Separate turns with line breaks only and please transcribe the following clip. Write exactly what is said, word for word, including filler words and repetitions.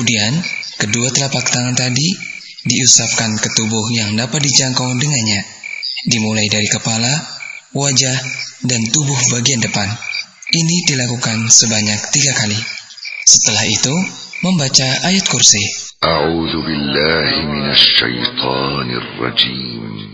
Kemudian, kedua telapak tangan tadi diusapkan ke tubuh yang dapat dijangkau dengannya, dimulai dari kepala, wajah, dan tubuh bagian depan. Ini dilakukan sebanyak tiga kali. Setelah itu, membaca ayat kursi.
A'udzu billahi minasy syaithanir rajim.